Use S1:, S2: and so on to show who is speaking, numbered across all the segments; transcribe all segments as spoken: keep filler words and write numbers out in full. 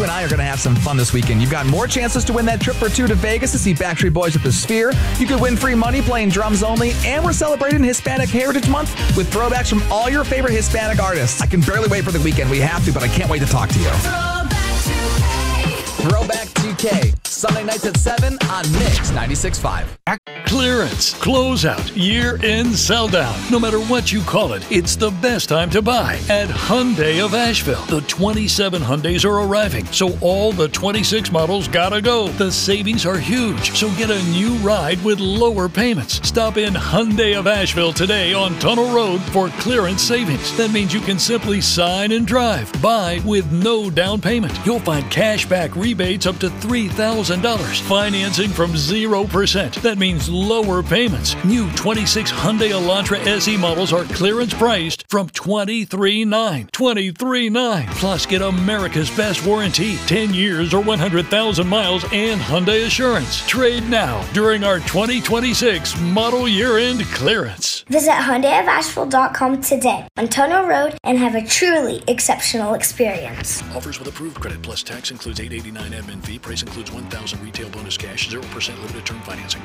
S1: and I are going to have some fun this weekend. You've got more chances to win that trip for two to Vegas to see Backstreet Boys at the Sphere. You could win free money playing drums only, and we're celebrating Hispanic Heritage Month with throwbacks from all your favorite Hispanic artists. I can barely wait for the weekend. We have to, but I can't wait to talk to you. Throwback two K, Sunday nights at seven on Mix ninety-six point five.
S2: Clearance, closeout, year-end sell-down. No matter what you call it, it's the best time to buy at Hyundai of Asheville. The twenty-seven Hyundais are arriving, so all the twenty-six models gotta go. The savings are huge, so get a new ride with lower payments. Stop in Hyundai of Asheville today on Tunnel Road for clearance savings. That means you can simply sign and drive. Buy with no down payment. You'll find cash back rebates up to three thousand dollars. Financing from zero percent. That means lower payments. New twenty-six Hyundai Elantra S E models are clearance priced from twenty-three thousand nine hundred dollars. twenty-three thousand nine hundred dollars. Plus, get America's best warranty, ten years or one hundred thousand miles, and Hyundai Assurance. Trade now during our twenty twenty-six model year-end clearance.
S3: Visit Hyundai of Asheville dot com today on Tunnel Road and have a truly exceptional experience.
S2: Offers with approved credit plus tax includes eight hundred eighty-nine dollars admin fee. Price includes one thousand dollars retail bonus cash, zero percent limited term financing.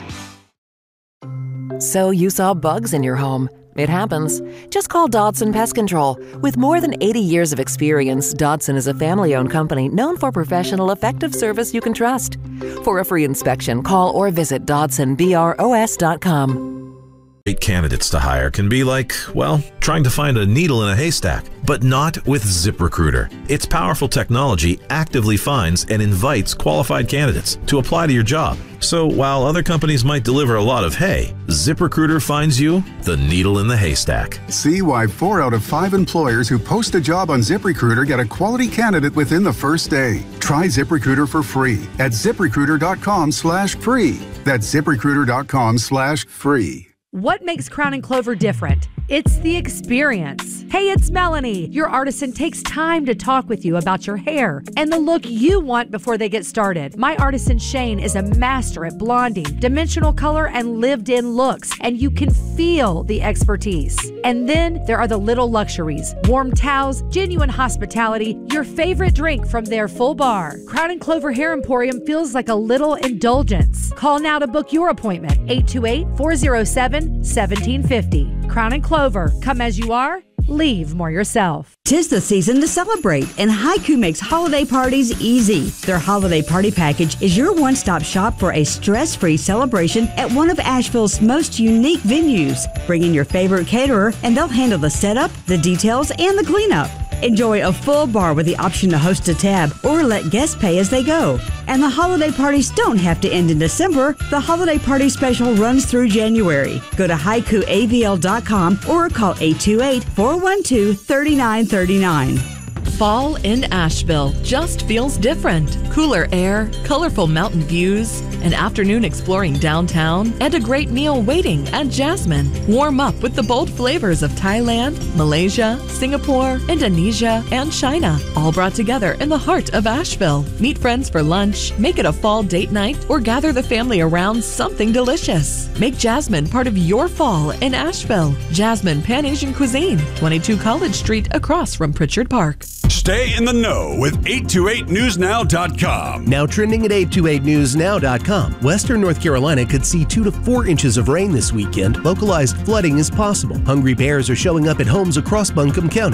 S4: So you saw bugs in your home. It happens. Just call Dodson Pest Control. With more than eighty years of experience, Dodson is a family-owned company known for professional, effective service you can trust. For a free inspection, call or visit Dodson Bros dot com.
S5: Great candidates to hire can be like, well, trying to find a needle in a haystack, but not with ZipRecruiter. Its powerful technology actively finds and invites qualified candidates to apply to your job. So while other companies might deliver a lot of hay, ZipRecruiter finds you the needle in the haystack.
S6: See why four out of five employers who post a job on ZipRecruiter get a quality candidate within the first day. Try ZipRecruiter for free at ZipRecruiter dot com slash free. That's ZipRecruiter dot com slash free.
S7: What makes Crown and Clover different? It's the experience. Hey, it's Melanie. Your artisan takes time to talk with you about your hair and the look you want before they get started. My artisan Shane is a master at blonding, dimensional color, and lived-in looks, and you can feel the expertise. And then there are the little luxuries: warm towels, genuine hospitality, your favorite drink from their full bar. Crown and Clover Hair Emporium feels like a little indulgence. Call now to book your appointment, eight two eight, four oh seven, one seven five oh. Crown and Clover, come as you are, leave more yourself.
S8: Tis the season to celebrate, and Haiku makes holiday parties easy. Their holiday party package is your one-stop shop for a stress-free celebration at one of Asheville's most unique venues. Bring in your favorite caterer, and they'll handle the setup, the details, and the cleanup. Enjoy a full bar with the option to host a tab or let guests pay as they go. And the holiday parties don't have to end in December. The holiday party special runs through January. Go to haiku A V L dot com or call eight two eight, four one two, three nine three nine.
S9: Fall in Asheville just feels different. Cooler air, colorful mountain views, an afternoon exploring downtown, and a great meal waiting at Jasmine. Warm up with the bold flavors of Thailand, Malaysia, Singapore, Indonesia, and China, all brought together in the heart of Asheville. Meet friends for lunch, make it a fall date night, or gather the family around something delicious. Make Jasmine part of your fall in Asheville. Jasmine Pan Asian Cuisine, twenty-two College Street across from Pritchard Park.
S10: Stay in the know with eight two eight news now dot com.
S11: Now trending at eight two eight news now dot com. Western North Carolina could see two to four inches of rain this weekend. Localized flooding is possible. Hungry bears are showing up at homes across Buncombe County.